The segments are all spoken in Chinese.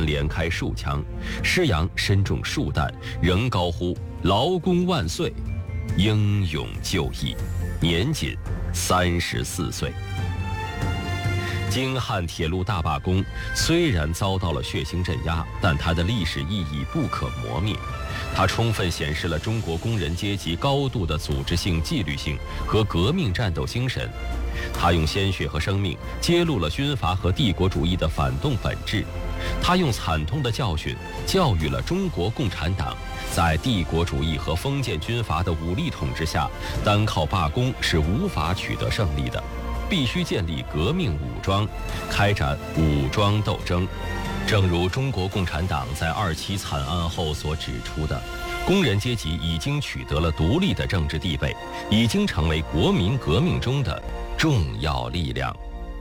人连开数枪，施洋身中数弹，仍高呼劳工万岁，英勇就义，年仅34岁。京汉铁路大罢工虽然遭到了血腥镇压，但它的历史意义不可磨灭。它充分显示了中国工人阶级高度的组织性、纪律性和革命战斗精神。它用鲜血和生命揭露了军阀和帝国主义的反动本质。它用惨痛的教训教育了中国共产党，在帝国主义和封建军阀的武力统治下，单靠罢工是无法取得胜利的，必须建立革命武装，开展武装斗争。正如中国共产党在2起惨案后所指出的，工人阶级已经取得了独立的政治地位，已经成为国民革命中的重要力量。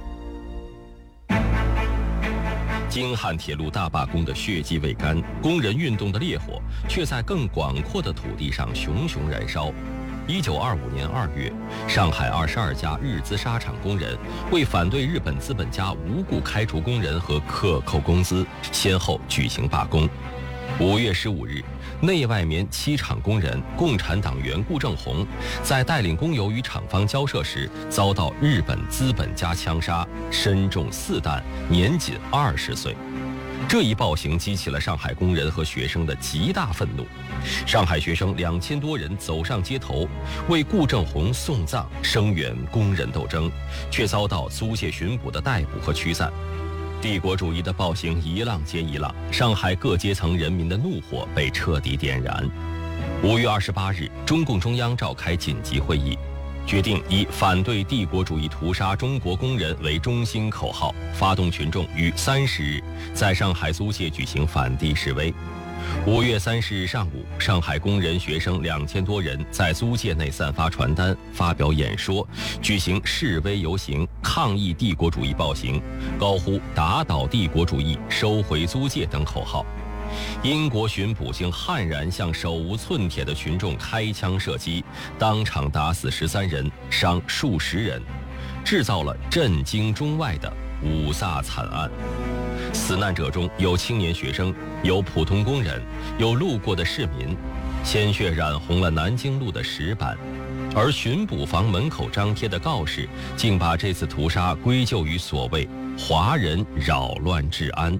京汉铁路大罢工的血迹未干，工人运动的烈火却在更广阔的土地上熊熊燃烧。1925年2月，上海22家日资纱厂工人为反对日本资本家无故开除工人和克扣工资，先后举行罢工。5月15日，内外棉7厂工人共产党员顾正红在带领工友与厂方交涉时，遭到日本资本家枪杀，身中4弹，年仅20岁。这一暴行激起了上海工人和学生的极大愤怒。上海学生2000多人走上街头，为顾正红送葬，声援工人斗争，却遭到租界巡捕的逮捕和驱散。帝国主义的暴行一浪接一浪，上海各阶层人民的怒火被彻底点燃。5月28日，中共中央召开紧急会议，决定以反对帝国主义屠杀中国工人为中心口号，发动群众于30日在上海租界举行反帝示威。5月30日上午，上海工人学生2000多人在租界内散发传单、发表演说，举行示威游行，抗议帝国主义暴行，高呼打倒帝国主义、收回租界等口号。英国巡捕竟悍然向手无寸铁的群众开枪射击，当场打死13人，伤数十人，制造了震惊中外的五卅惨案。死难者中有青年学生，有普通工人，有路过的市民，鲜血染红了南京路的石板，而巡捕房门口张贴的告示竟把这次屠杀归咎于所谓华人扰乱治安。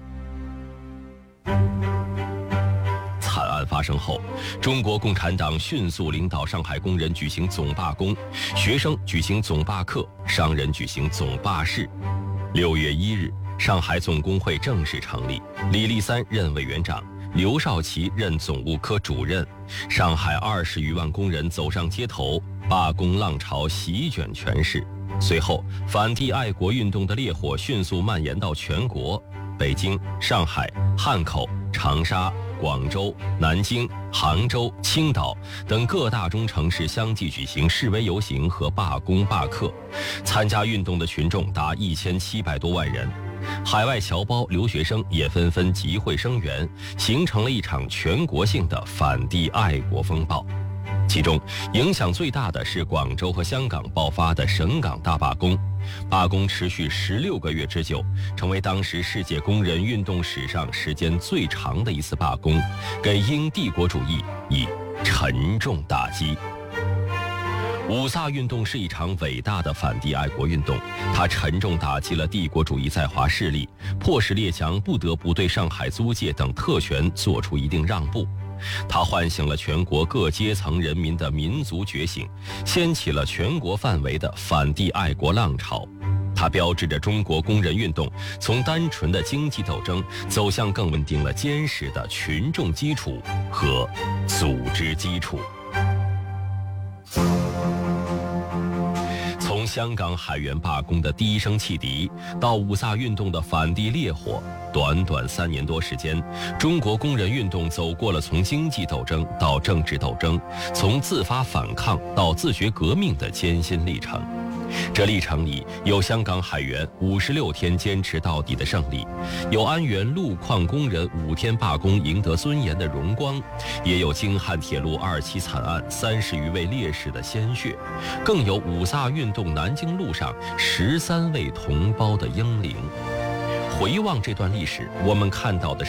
惨案发生后，中国共产党迅速领导上海工人举行总罢工，学生举行总罢课，商人举行总罢市。6月1日，上海总工会正式成立，李立三任委员长，刘少奇任总务科主任。上海20余万工人走上街头，罢工浪潮席卷全市。随后，反帝爱国运动的烈火迅速蔓延到全国，北京、上海、汉口、长沙、广州、南京、杭州、青岛等各大中城市相继举行示威游行和罢工罢课，参加运动的群众达1700多万人。海外侨胞留学生也纷纷集会声援，形成了一场全国性的反帝爱国风暴。其中影响最大的是广州和香港爆发的省港大罢工，罢工持续16个月之久，成为当时世界工人运动史上时间最长的一次罢工，给英帝国主义以沉重打击。五卅运动是一场伟大的反帝爱国运动，它沉重打击了帝国主义在华势力，迫使列强不得不对上海租界等特权做出一定让步。它唤醒了全国各阶层人民的民族觉醒，掀起了全国范围的反帝爱国浪潮。它标志着中国工人运动从单纯的经济斗争走向更稳定了坚实的群众基础和组织基础。从香港海员罢工的第一声汽笛到五卅运动的反帝烈火，短短3年多时间，中国工人运动走过了从经济斗争到政治斗争，从自发反抗到自觉革命的艰辛历程。这历程里有香港海员56天坚持到底的胜利，有安源路矿工人5天罢工赢得尊严的荣光，也有京汉铁路2起惨案30余位烈士的鲜血，更有五卅运动南京路上13位同胞的英灵。回望这段历史，我们看到的是